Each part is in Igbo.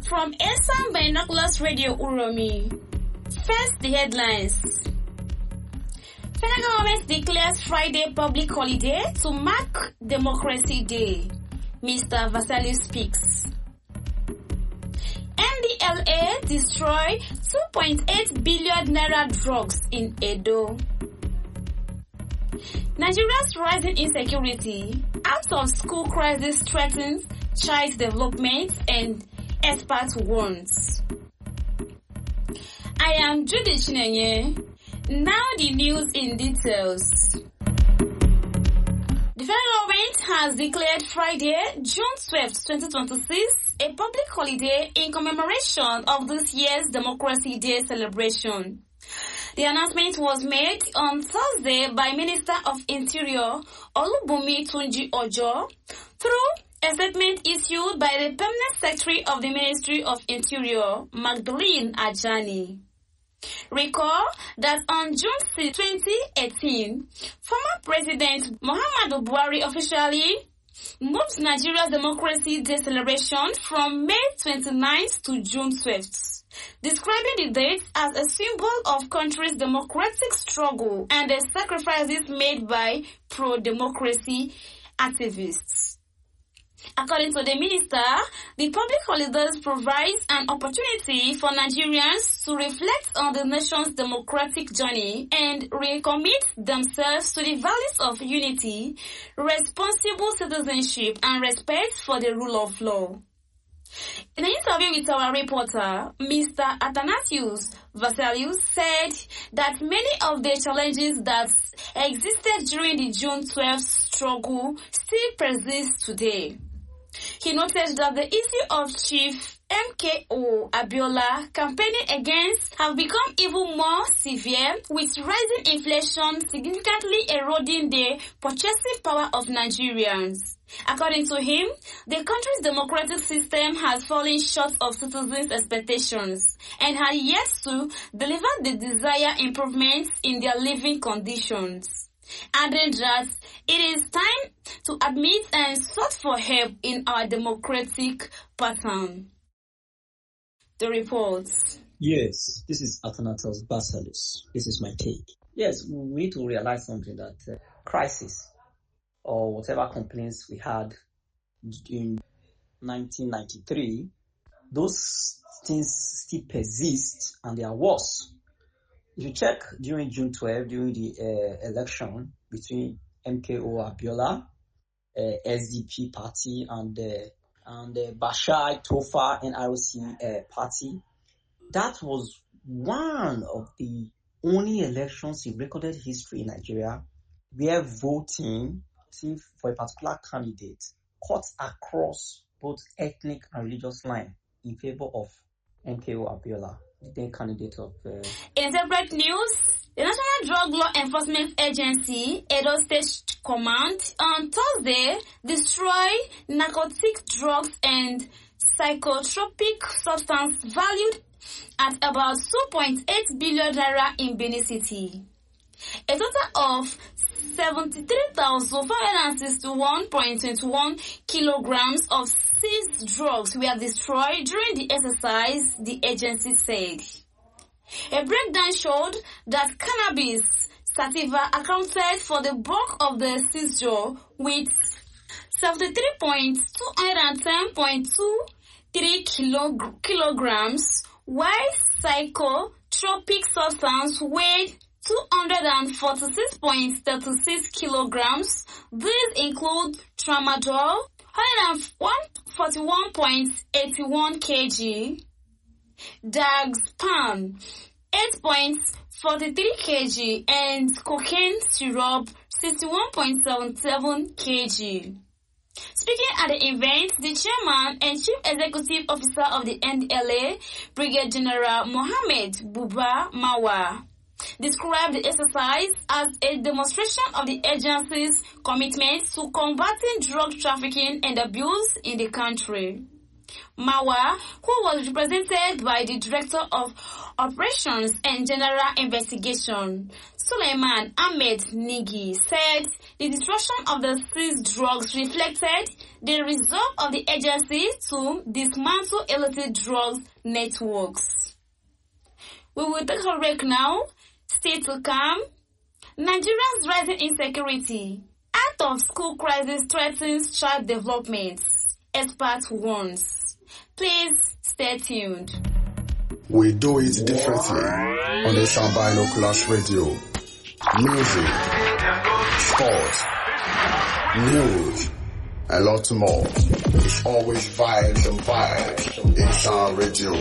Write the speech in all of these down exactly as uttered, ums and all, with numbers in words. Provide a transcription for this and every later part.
From Esan Binoculars Radio Uromi. First, the headlines. Federal government declares Friday public holiday to mark Democracy Day. Mister Vassalou speaks. N D L A destroy two point eight billion naira drugs in Edo. Nigeria's rising insecurity, out of school crisis threatens child development and experts warns. I am Judy Chinenye. Now the news in details. The federal government has declared Friday, June twelfth, twenty twenty-six, a public holiday in commemoration of this year's Democracy Day celebration. The announcement was made on Thursday by Minister of Interior Olubunmi Tunji Ojo through a statement issued by the Permanent Secretary of the Ministry of Interior, Magdalene Ajani. Recall that on June sixth, twenty eighteen, former President Muhammadu Buhari officially moved Nigeria's Democracy Day celebration from May twenty-ninth to June twelfth, describing the date as a symbol of country's democratic struggle and the sacrifices made by pro-democracy activists. According to the minister, the public holidays provides an opportunity for Nigerians to reflect on the nation's democratic journey and recommit themselves to the values of unity, responsible citizenship, and respect for the rule of law. In an interview with our reporter, Mister Athanasius Vassalou said that many of the challenges that existed during the June twelfth struggle still persist today. He noted that the issue of Chief M K O Abiola campaigning against have become even more severe, with rising inflation significantly eroding the purchasing power of Nigerians. According to him, the country's democratic system has fallen short of citizens' expectations and had yet to deliver the desired improvements in their living conditions, adding that it is time to admit and sought for help in our democratic pattern. The reports. Yes, this is Athanasius Vassalou. This is my take. Yes, we need to realize something, that uh, crisis or whatever complaints we had in nineteen ninety-three, those things still persist and they are worse. If you check during June twelfth, during the uh, election between M K O Abiola, uh, S D P party, and uh, and uh, Bashir Tofa N R O C uh, party, that was one of the only elections in recorded history in Nigeria where voting for a particular candidate cut across both ethnic and religious lines in favor of M K O Abiola, the then candidate of... Uh... In separate news, the National Drug Law Enforcement Agency, Edo State Command, on Thursday destroyed narcotic drugs and psychotropic substance valued at about two point eight billion naira in Benin City. A total of seventy-three thousand five hundred sixty-one point two one kilograms of seized drugs were destroyed during the exercise, the agency said. A breakdown showed that cannabis sativa accounted for the bulk of the seizure, with seventy-three point two ten point two three kilog- kilograms, while psychotropic substance weighed two hundred forty-six point three six kilograms. These include tramadol, one hundred forty-one point eight one kilograms, Dagspam, eight point four three kilograms, and cocaine syrup, sixty-one point seven seven kilograms. Speaking at the event, the chairman and chief executive officer of the N D L A, Brigadier General Mohammed Buba Mawa, described the exercise as a demonstration of the agency's commitment to combating drug trafficking and abuse in the country. Mawa, who was represented by the Director of Operations and General Investigation, Suleiman Ahmed Nigi, said the destruction of the seized drugs reflected the resolve of the agency to dismantle illicit drugs networks. We will take a break now. Stay to come. Nigeria's rising insecurity. Out of school crisis threatens child development. Expert warns. Please stay tuned. We do it differently on the Sound Binoculars Radio. Music, sports, news, a lot more. It's always vibes and vibes in Sound Radio.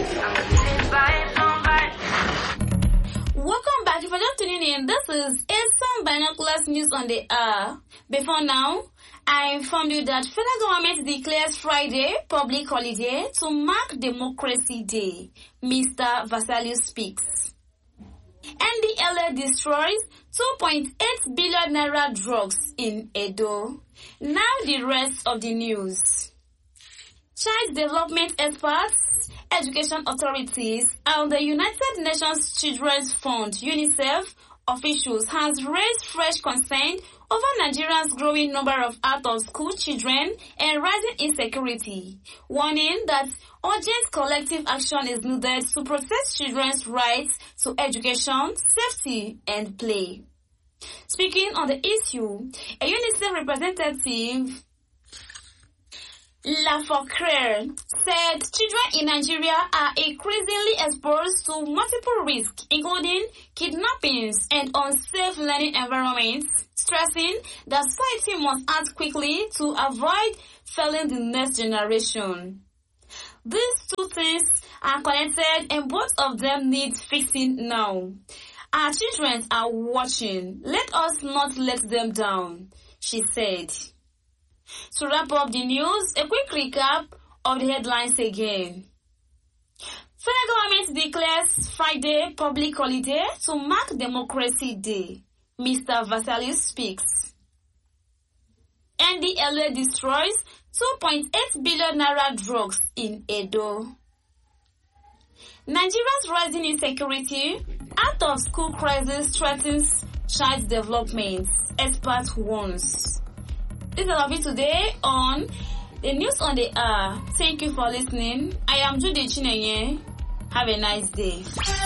Welcome back. If you're just tuning in, this is Sound Binoculars News on the Air. Before now, I informed you that federal government declares Friday public holiday to mark Democracy Day. Mister Vasalius speaks. N D L A destroys two point eight billion naira drugs in Edo. Now the rest of the news. Child development experts, education authorities, and the United Nations Children's Fund (UNICEF) officials has raised fresh concern over Nigeria's growing number of out-of-school children and rising insecurity, warning that urgent collective action is needed to protect children's rights to education, safety, and play. Speaking on the issue, a UNICEF representative, Lafocre, said children in Nigeria are increasingly exposed to multiple risks, including kidnappings and unsafe learning environments, stressing that society must act quickly to avoid failing the next generation. These two things are connected and both of them need fixing now. Our children are watching. Let us not let them down, she said. To wrap up the news, a quick recap of the headlines again. Federal government declares Friday public holiday to mark Democracy Day. Mister Vasalius speaks. N D L A destroys two point eight billion naira drugs in Edo. Nigeria's rising insecurity, out of school crisis threatens child development. Expert warns. This is all of it today on the News on the Air. Thank you for listening. I am Judy Chinenye. Have a nice day.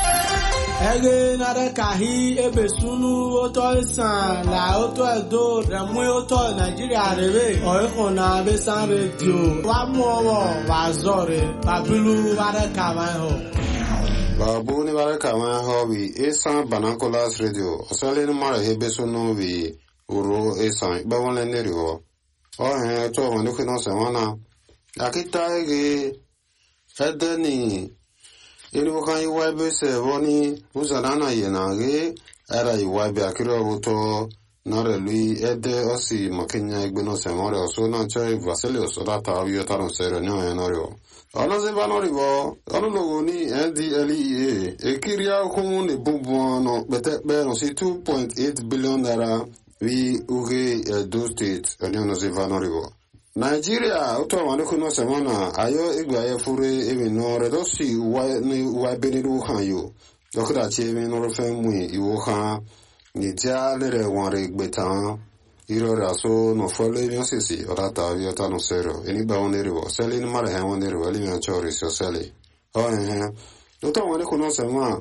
Ege nare kahi ebe sunu oto isan la oto edo remu oto Nigeria rebe oiko na besan radio wa muowo wa zore babilu ware kawan ho. Babu ni ware kawan ho bi Sound Binoculars Radio osale ni mara hebe sunu bi uro esan ba won le neriwo o he to won ni kino se wana akita ege edeni inu kan iwabe se woni uzanana yenage era iwabe akiro buto nare lui ede osi makenya igbeno se more oso na chai Vasilius data aviyo taron sero nyo enorio ono se banori bo ono logo ni N D L E A ekiria kun ne bubu no bete be no si two point eight billion naira we uge Edo State ono se banori bo Nigeria uto wanu kuno semana ayo igwa ya fure emi no redosi wa ni wa beniru hanyo dokura che emi no fe mu iwo han ni ja lere wanre gbetan iro raso no folo emi sisi orata vi ota no sero eni ba onere wo sele ni mara han onere wo li mi chori so sele o eh uto wanu kuno semana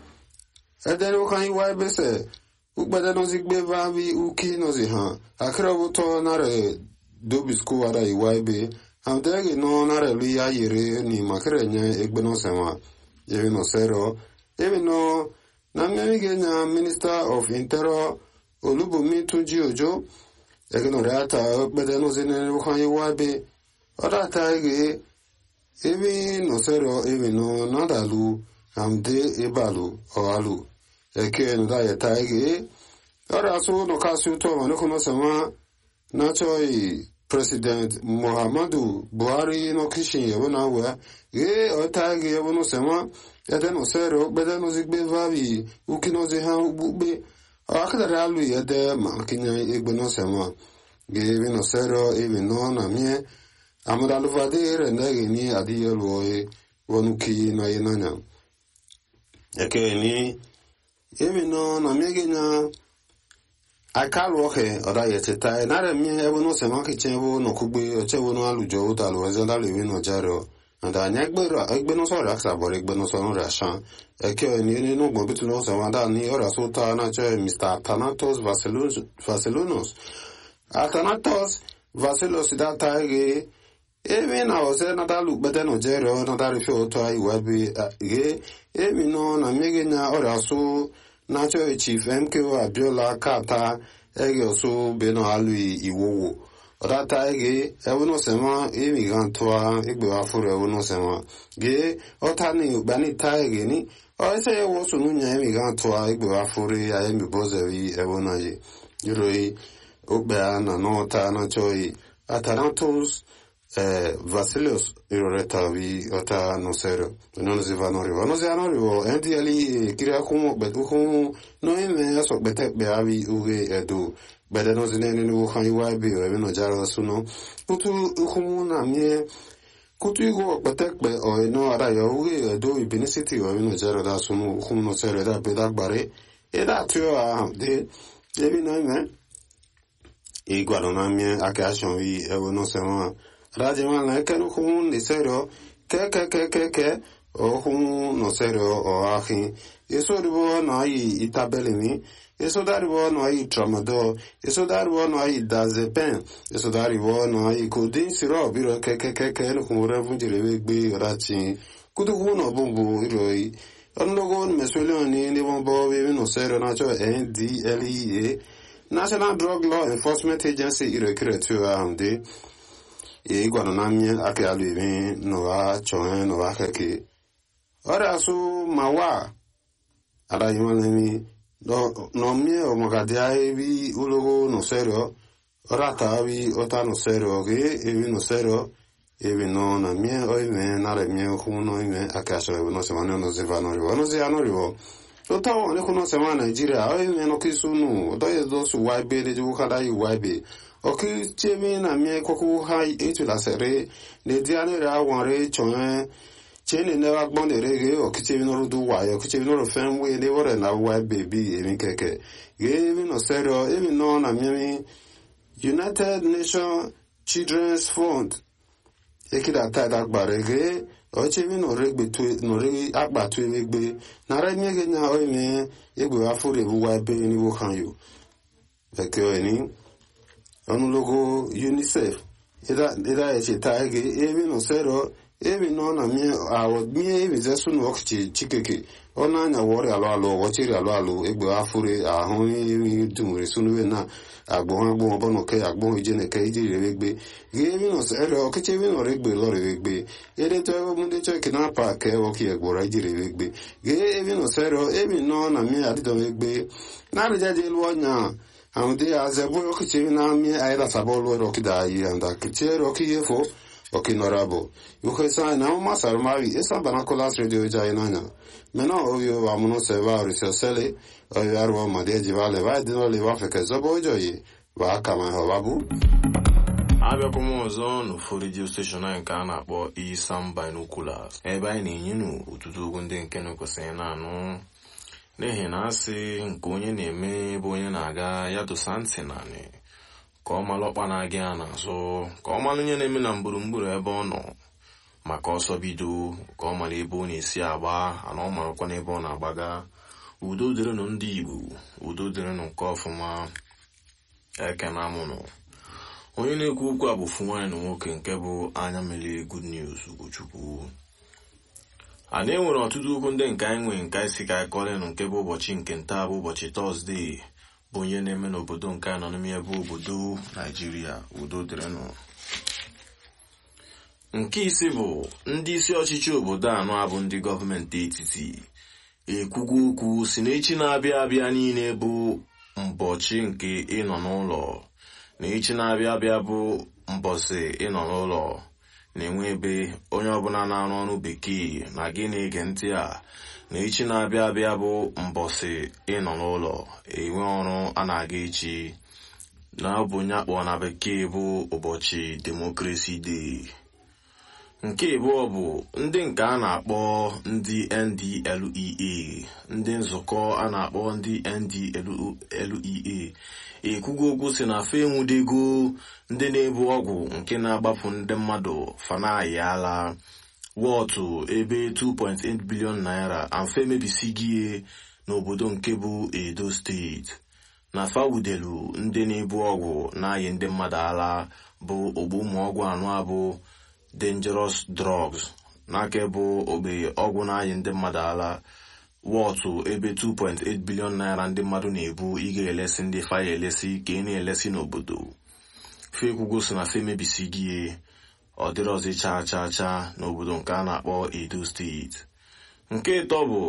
edero kan iwa bese ugbede no zigbe va vi uki no zi han akra buto na re dobi school ara iwaibe amdege no na relu ya yere ni makrenya egbeno sema yewe no sero yewe no na mmege nya Minister of Interior Olubumi Tunji Ojo ege no rata bede no zene kan iwaibe ora ta ege yewe no sero yewe no nadalu amde ebalu oalu eke no da yeta ege ora so no kasu to no kono sema na choi President Muhammadu Buhari no kishin yebo na wa ge otagi yebo no sema ede no sero bede no zigbe vavi ukino ze ha ubube akadara alu ede ma kinya egbe no sema ge we no sero e we no na mie amara lu vadere na ge ni adiyelo e wonuki na yenanya eke ni emi no na mege nya akalu ohe oda yeteta na re mi ebo no se ma ke chewo no kugbe o chewo no alujo uta lo ezela le wi no jaro anda nya gbero egbe no so ra sa bore egbe no so no ra shan eke ni ni no gbo bitu no se wanda ni ora so ta na che Mister Thanatos Vasilos Vasilonos Athanatos Vasilos da taige emi na ose na dalu bete no jero na dari fi oto ai webi ge emi no na mege nya ora so na cho Chief M K O Abiola kata ege oso be no alu iwowo ora ta ege e wono sema emi gan toa egbe wa furu e wono sema ge ota ni ubani ta ege ni o ese e wo so nu nya emi gan toa egbe wa furu ya emi bozewi e wono ye yuroi ogbe na no ta na choi Athanatos eh Vasilos iroreta vi ota no sero non si va no rivo no si ano rivo enti ali kira kumo betu kumo no ime aso bete be avi uge edu bede no zinene no kan iwa bi o no jaro suno kutu kumo na mie kutu igo bete be o no ara yo uge edu ibinicity o no jaro da suno kumo no sero da be da gbare e da tio a de ebi no ime e guardo na mie akashon vi e no sema Rajiman la que no hun ni serio que que que que que o hun no serio o ahi eso ribo no ai itabelimi eso daribo no ai tramadol eso daribo no ai dazepen eso daribo no ai codeine syrup biro que que que que no kun revu jire gbe rachi kudu hun no bumbu iroi onlogon mesuelo ni ni bombo we no serio na cho N D L E A National Drug Law Enforcement Agency irekire tu amde e guarda na mie ake alu mi no wa choen no wa keke ora su mawa ada yimane mi no no mie o magadia e vi ulogo no serio ora ta vi ota no serio ge e vi no serio e vi no na mie o me na re mie hu no me akaso e no se mano no se va no rivo no se ano rivo so ta o ne kuno se ma Nigeria o me no kisunu do ye do su wai be de ju kada yi wai be oki chemi na mie koku hai etu la sere ne diane ra wanre chon cheni ne wa gbon de rege oki chemi no du wa yo oki chemi no fen we ne wore na wa baby emi keke ge mi no sero emi no na mie United Nations Children's Fund ekida ta da gbare ge o chemi no regbe tu no re agba tu egbe na ra mie ge nya o mi egbe wa fure bu wa be ni wo kan yo veke eni onu logo UNICEF ida ida e cheta ge ebi no sero ebi no na mi awo mi ebi zesu no okchi chikeke ona nya wori alo alo wochiri alo alo egbe afure ahun mi dumure sunu we na agbon agbon obo no ke agbon ijene ke ijire regbe ge ebi no sero okiche ebi no regbe lo regbe ere to ebo munde cho kina pa ke oki egbora ijire regbe ge ebi no sero ebi no na mi adido regbe na rejaje lo nya Amde azebo okiche na mi aida sabolo rokida yi anda kiche roki yefo okinorabo yuko sa na ma sarmari esa banakolas radio jainanya mena ovio amuno seva risosele o yarwa madeji vale va dino le va feke zobo joyi va kama hababu abịa kuma ọzọ n'ofu redio steshọn anyị nke a na-akpọ Isam Binoculars ebe anyị na-enye ụtụtụ okwu ndị nke na-ekwesịghị na-anụ n'ihi na asị nke onye na-eme bụ onye na-aga ya dosa ntị naanị ka ọ malụ ọkpa na-aga ya n'azụ ka ọ malụ onye na-eme na mgburugburu ebe ọ nọ maka ọsọ bido ka ọ malụ ebe ọ na-esi agba ana ọ marakwa n'ebe ọ na-agbaga. Udo dịrịnụ ndị Igbo, udo dịrịnụ nke ọfụma. Ekene amụnụ onye na-ekwu okwu a bụ ofu nwaanyị na nwoke nke bụ anya mmiri Good News Ugochukwu. Anyị nwere ọtụtụ okwu ndị nke anyị nwere nke anyị si ka anyị kọrịnụ nke bụ ụbọchị nke nta bụ ụbọchị Tọzdee bụ onye na-eme n'obodo nke anọ n'ime ebe obodo Naijiria. Udo dịrịnụ. Nke isi bụ ndị isi ọchịchị obodo anọ abụ ndị gọọmenti etiti ekwugo okwu si n'echi na-abịa abịa niile bụ mbọchị nke ịnọ n'ụlọ na echi na-abịa abịa bụ mbọsị ịnọ n'ụlọ na-enwe ebe onye ọbụla na-arụ ọrụ bekee na gị na-ege ntị a na echi na-abịa abịa bụ mbọsị ịnọ n'ụlọ enwe ọrụ a na-aga echi na ọ bụ onye akpọ na bekee bụ ụbọchị Democracy Day. nke abụọ bụ ndị nke a na-akpọ ndị N D L E A, ndị nzukọ a na-akpọ ndị N D L E A ekwugo okwu si na fa enwudego ndị na-ebu ọgwụ nke na-agbapụ ndị mmadụ fanaghị ala wọtụ ebe two point eight billion naira amfe mebisigie n'obodo nke bụ Edo steeti na fawudelu ndị na-ebu ọgwụ na-ayị ndị mmadụ ala bụ ogbu ụmụ ọgwụ anụ abụ dangerous drugs n'aka bụ ogbe ọgwụ na-ayị ndị mmadụ ala wọtụ ebe two point eight billion naira ndị mmadụ na-ebu ị ga-elesi ndị faya elesi ka ị na-elesi n'obodo fekwugo si na fe mebisigie ọ dịrọzi chaa chaa chaa n'obodo nke a na-akpọ Edo steeti. Nke ịtọ bụ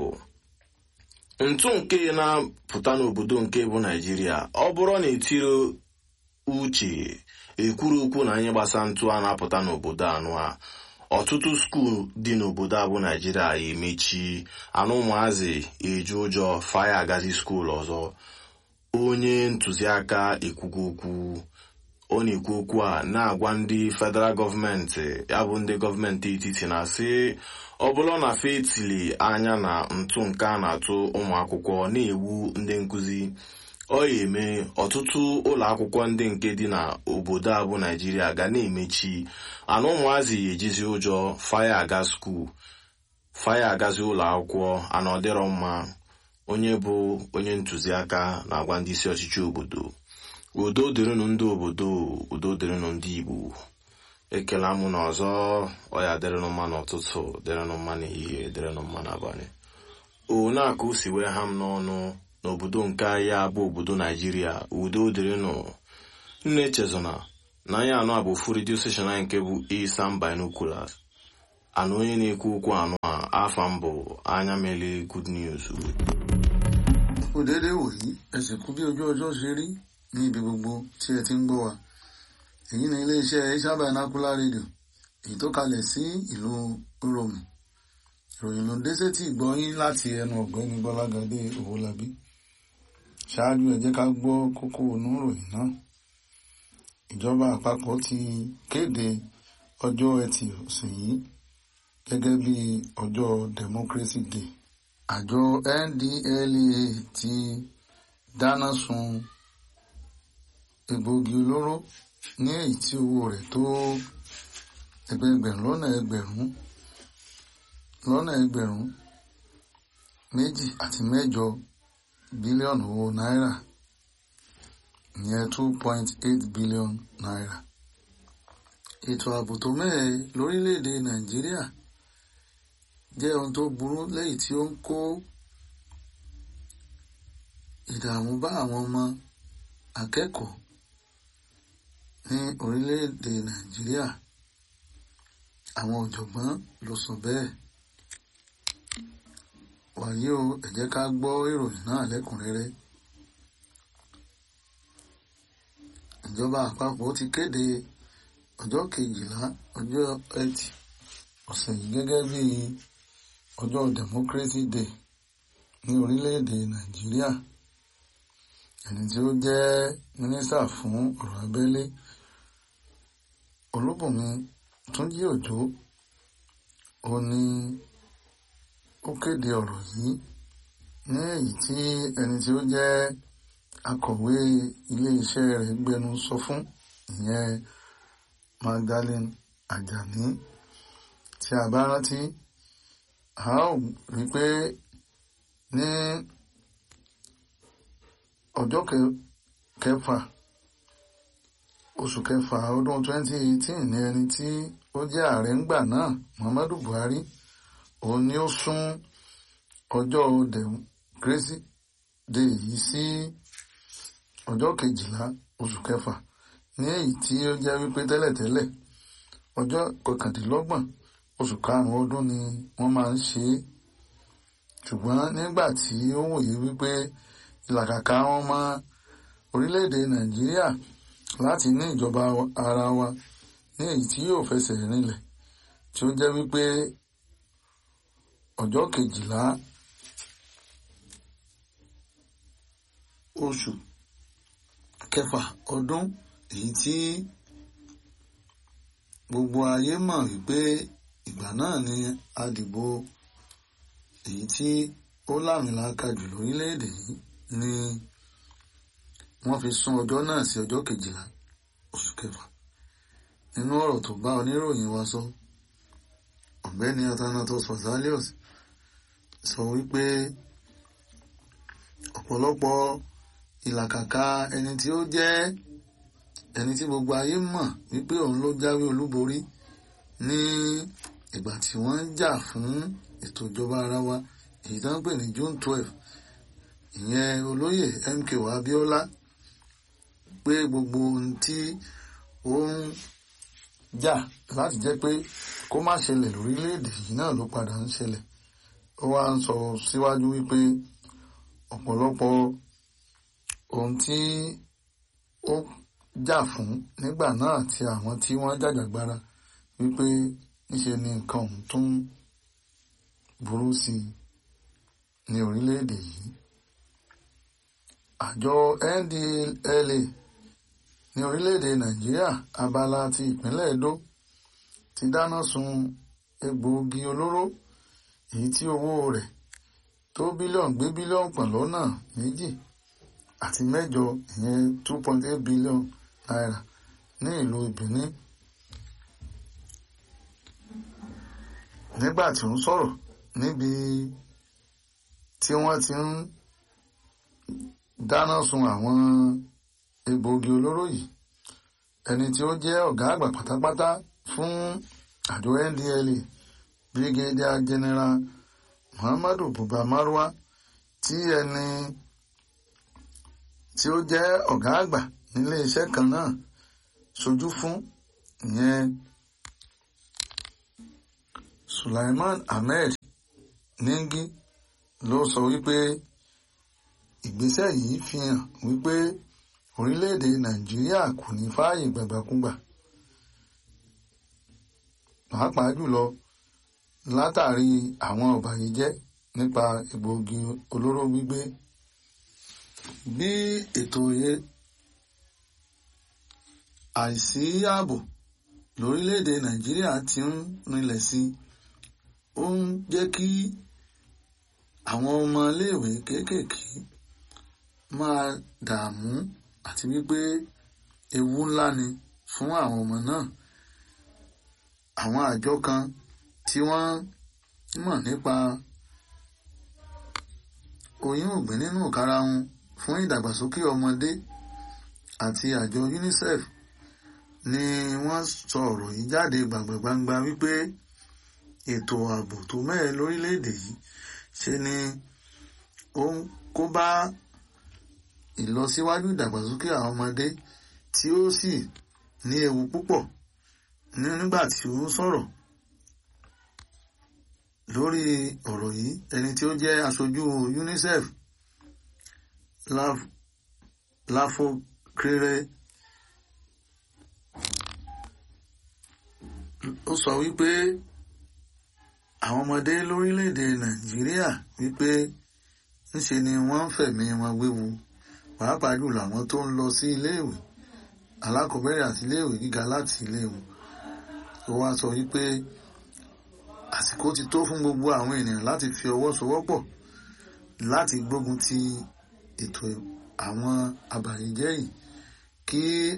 ntụ nke na-apụta n'obodo nke bụ Naijiria. Ọ bụrụ na etiri uche ekwuru okwu na anyị gbasa ntụ a na-apụta n'obodo anụ a, ọtụtụ skuul dị n'obodo a bụ Naijiria emechi, anụ ụmụazị eju ụjọ faya agazi skuul ọzọ. Onye ntụziaka ekwugo okwu ọ na-ekwu okwu a na-agwa ndị federal gọọmenti ya bụ ndị gọọmenti etiti na-asị ọ bụrụ na fa etili anya na ntụ nke a na-atụ ụmụ akwụkwọ na-egbu ndị nkụzi, ọ ya eme ọtụtụ ụlọ akwụkwọ ndị nke dị na obodo a bụ Naijiria ga na-emechi, ana ụmụazị ejizi ụjọ faya aga skuul faya agazi ụlọ akwụkwọ, ana ọ dịrọ mma. Onye bụ onye ntụziaka na-agwa ndị isi ọchịchị obodo udo dịrịnụ ndị obodo, udo dịrịnụ ndị Igbo. Ekele amụ na ọzọ, ọ ya dịrịnụ mma n'ụtụtụ, dịrịnụ mma n'ehihie, dịrịnụ mma n'abalị. One aka o si wee ha m n'ọnụ n'obodo nke ya bụ obodo Naijiria, udo dịrịnụ. Nne echezona na anyị anụ a bụ ofu redio station anyị nke bụ Isam Binoculars. Anụ onye na-ekwu okwu anụ a afa mbụ anya mele Good News. Òdèdè wòyí ẹsẹ̀ kú bí ojú ọjọ́ ṣe rí ní ibi gbogbo tí ẹ ti ń gbọ́ wa. Èyí ni iléeṣẹ́ Isam Binocular Radio èyí tó kalẹ̀ sí ìlú Uromi. Ìròyìn ló ń dé sétí ìgbọ́yín láti ẹnu ọ̀gbẹ́ni Gbọ́lágadé Owólabí. Ṣáájú ẹ jẹ́ ká gbọ́ kókó inú ìròyìn náà. Ìjọba àpapọ̀ ti kéde ọjọ́ Ẹtì ọ̀sẹ̀ yìí gẹ́gẹ́ bí ọjọ́ Democracy Day. Àjọ N D L E A ti dáná sun egbògi olóró ní èyí tí owó rẹ̀ tó ẹgbẹ̀gbẹ̀rún lọ́nà ẹgbẹ̀rún lọ́nà ẹgbẹ̀rún méjì àti mẹ́jọ bílíọ̀nù owó náírà, ìyẹn two point eight billion naira. Ètò ààbò tó mẹ́hẹ lórílẹ̀‐èdè Nàìjíríà jẹ́ ohun tó burú lẹ́yìn tí ó ń kó ìdààmú bá àwọn ọmọ akẹ́kọ̀ọ́ ní orílẹ̀‐èdè Nàìjíríà. Àwọn ọ̀jọ̀gbọ́n ló sọ bẹ́ẹ̀. Wàyí o, ẹ jẹ́ ká gbọ́ ìròyìn náà lẹ́kùnrẹ́rẹ́. Ìjọba àpapọ̀ ti kéde ọjọ́ kejìlá ọjọ́ Ẹtì ọ̀sẹ̀ yìí gẹ́gẹ́ bí ọjọ́ Democracy Day ní orílẹ̀-èdè Nàìjíríà. Ẹni tí ó jẹ́ mínísítà fún ọ̀rọ̀ abẹ́lé Olúbùnmi Túnjí Òjó ó ní ó kéde ọ̀rọ̀ yìí ní èyí tí ẹni tí ó jẹ́ akọ̀wé ilé-iṣẹ́ rẹ̀ gbẹnu sọ fún, ìyẹn Magdalene Ajani. Tí a bá rántí, a ó rí pé ní ọjọ́ kẹfà oṣù kẹfà ọdún twenty eighteen ní ẹni tí ó jẹ́ ààrẹ ńgbà náà Muhammadu Buhari òun ni ó sún ọjọ́ Democracy Day yìí sí ọjọ́ kejìlá oṣù kẹfà, ní èyí tí ó jẹ́ wípé tẹ́lẹ̀tẹ́lẹ̀ ọjọ́ kọkàndínlọ́gbọ̀n oṣù karùn-ún ọdún ni wọ́n máa ń ṣe é. Ṣùgbọ́n nígbà tí ó wòye wípé ìlàkàkà wọn mọ orílẹ̀-èdè Nàìjíríà láti ní ìjọba ara wa ní èyí tí yóò fẹsẹ̀ rinlẹ̀, tí ó jẹ́ wípé ọjọ́ kejìlá oṣù kẹfà ọdún èyí tí gbogbo ayé mọ̀ wípé ìgbà náà ni àdìbò èyí tí ó láàmìlàaka jù lórílẹ̀-èdè yìí ni wọ́n fi sún ọjọ́ náà sí ọjọ́ kejìlá oṣù kẹfà. Nínú ọ̀rọ̀ tó bá oníròyìn wa sọ, ọ̀gbẹ́ni Athanatos Vasalios sọ wípé ọ̀pọ̀lọpọ̀ ìlàkàkà ẹni tí ó jẹ́ ẹni tí gbogbo ayé mọ̀ wípé òun ló jáwé olúborí ní ìgbà tí wọ́n ń jà fún ètò ìjọba ara wa èyí tó ń pè ní June twelve, ìyẹn olóyè M K O Abiola, pé gbogbo ohun tí ó ń jà láti jẹ́ pé kó má ṣẹlẹ̀ lórílẹ̀-èdè yìí náà ló padà ń ṣẹlẹ̀. Ó wá ń sọ síwájú wípé ọ̀pọ̀lọpọ̀ ohun tí ó jà fún nígbà náà àti àwọn tí wọ́n jàjàgbara wípé níṣe ni nǹkan ọ̀hún tó ń burú sí ní orílẹ̀-èdè yìí. Àjọ N D L A ní orílẹ̀-èdè Nàìjíríà abala ti ìpínlẹ̀ Edo ti dáná sun egbòogi olóró èyí tí owó rẹ̀ tó bílíọ̀nù gbé bílíọ̀nù pọ̀ lọ́nà méjì àti mẹ́jọ ìyẹn two point eight billion naira ní ìlú Benin. Nígbà tí ó ń sọ̀rọ̀ níbi tí wọ́n ti ń dáná sun àwọn egbòogi olóró yìí, ẹni tí ó jẹ́ ọ̀gá àgbà pátápátá fún àjọ N D L A, Brigadier General Muhammadu Buba Marwa, tí ẹni tí ó jẹ́ ọ̀gá àgbà nílé iṣẹ́ kan náà ṣojú fún, ìyẹn Sulaiman Ahmed Ningi, ló sọ wípé ìgbésẹ̀ yìí fi hàn wípé orílẹ̀-èdè Nàìjíríà kò ní fààyè gbàgbàkúgbà, pàápàá jùlọ látàrí àwọn ọ̀bàyéjẹ́ nípa egbòogi olóró gbígbé. Bí ètò àìsí ààbò lórílẹ̀-èdè Nàìjíríà ti ń rinlẹ̀ sí, ó ń jẹ́ kí àwọn ọmọ iléèwé kéékèèké máa dààmú àti wípé ewu ńlá ni fún àwọn ọmọ náà. Àwọn àjọ kan tí wọ́n mọ̀ nípa oyún ògbé nínú ìkarahun fún ìdàgbàsókè ọmọdé àti àjọ UNICEF ni wọ́n sọ ọ̀rọ̀ yìí jáde gbàgbàgbàgbà wípé ètò ààbò tó mẹ́ẹ̀ lórílẹ̀-èdè yìí ṣe ni ó ń kó bá ìlọsíwájú ìdàgbàsókè àwọn ọmọdé, tí ó sì ní ewu púpọ̀. Nígbà tí ó sọ̀rọ̀ lórí ọ̀rọ̀ yìí, ẹni tí ó jẹ́ aṣojú UNICEF Láfọkéré ó sọ wípé àwọn ọmọdé lórílẹ̀-èdè Nàìjíríà wípé ńṣe ni wọ́n ń fẹ̀mí wọn wéwu, pàápàá jùlọ àwọn tó ń lọ sí iléèwé alákọ̀ọ́bẹ̀rẹ̀ àti iléèwé gíga láti iléèwé. Ó wá sọ wípé àsìkò ti tó fún gbogbo àwọn ènìyàn láti fi ọwọ́ sowọ́pọ̀ láti gbógun ti ètò àwọn abàyéjẹ́ yìí, kí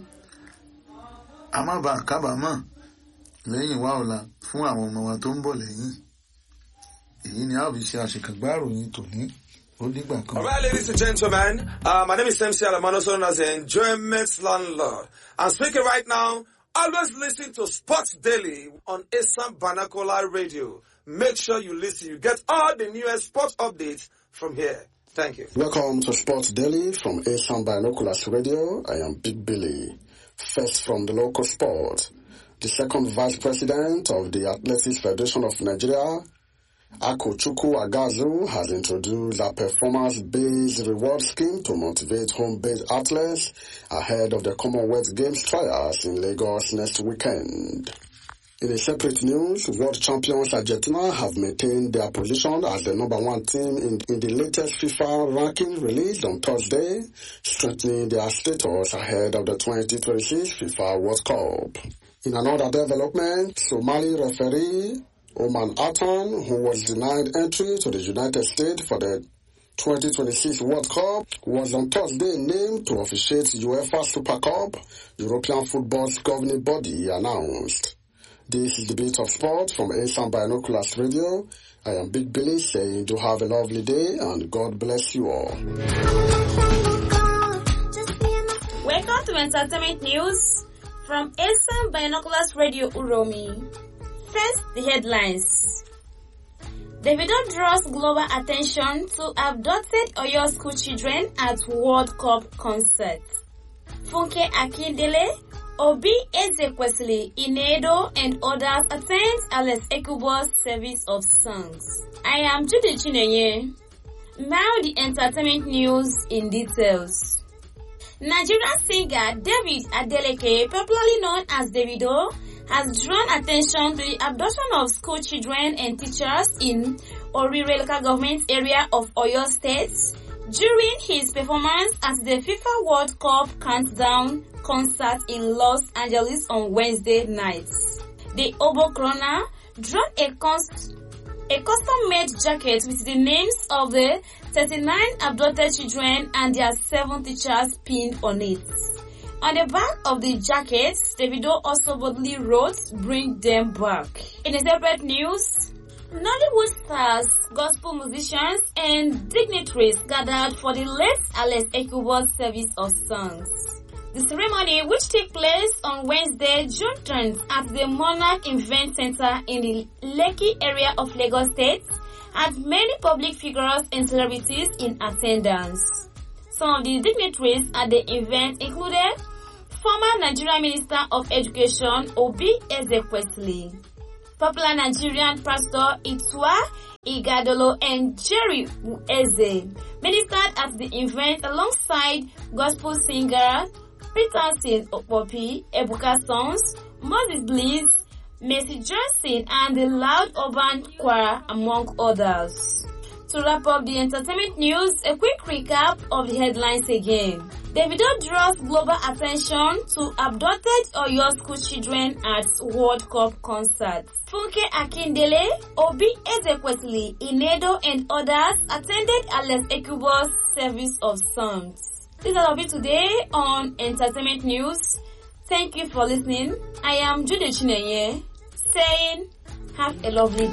a má bàa kábàámọ̀ lẹ́yìn wá ọ̀la fún àwọn ọmọ wa tó ń bọ̀ lẹ́yìn. Èyí ni a ó fi ṣe àṣekàgbá ìròyìn tòní. All right, ladies and gentlemen, uh, my name is M C Alamano, known as the Enjoyment Landlord. I'm speaking right now. Always listen to Sports Daily on Isam Banakola Radio. Make sure you listen. You get all the newest sports updates from here. Thank you. Welcome to Sports Daily from Isam Binoculars Radio. I am Big Billy. First from the local sport. The second vice president of the Athletics Federation of Nigeria, Akochukwu Agazu, has introduced a performance-based reward scheme to motivate home-based athletes ahead of the Commonwealth Games trials in Lagos next weekend. In a separate news, world champions Argentina have maintained their position as the number one team in, in the latest FIFA ranking released on Thursday, strengthening their status ahead of the twenty twenty-six FIFA World Cup. In another development, Somali referee Oman Athan, who was denied entry to the United States for the twenty twenty-six World Cup, was on Thursday named to officiate UEFA Super Cup, European football's governing body announced. This is the Beat of Sport from Asian Binoculars Radio. I am Big Billy saying do have a lovely day and God bless you all. Welcome to Entertainment News from Asian Binoculars Radio Uromi. First, the headlines. Davido draws global attention to abducted Oyo school children at World Cup concert. Funke Akindele, Obi Ezekwesili, Inedo, and others attend Alex Ekubo's service of songs. I am Judy Chinenye. Now the entertainment news in details. Nigerian singer David Adeleke, popularly known as Davido, has drawn attention to the abduction of school children and teachers in Orire local government area of Oyo State during his performance at the FIFA World Cup Countdown concert in Los Angeles on Wednesday night. The Obo Corona drawn a, const- a custom-made jacket with the names of the thirty-nine abducted children and their seven teachers pinned on it. On the back of the jacket, Davido also boldly wrote, "Bring them back." In a separate news, Nollywood stars, gospel musicians, and dignitaries gathered for the late Alex Ekubo's service of songs. The ceremony, which took place on Wednesday, June tenth, at the Monarch Event Center in the Lekki area of Lagos State, had many public figures and celebrities in attendance. Some of the dignitaries at the event included former Nigerian Minister of Education Obi Ezekwesili, popular Nigerian pastor Itua Igadolo, and Jerry Eze ministered at the event alongside gospel singer Peterson Opopi, Ebuka Sons, Moses Bliss, Mercy Johnson, and the Loud Urban Choir, among others. To wrap up the entertainment news, a quick recap of the headlines again. Davido draws global attention to abducted Oyo school children at World Cup concert. Funke Akindele, Obi Ezekwesili, Inedo, and others attended Alex Ekubo's service of songs. This is all of it today on Entertainment News. Thank you for listening. I am Judy Chinenye saying have a lovely day.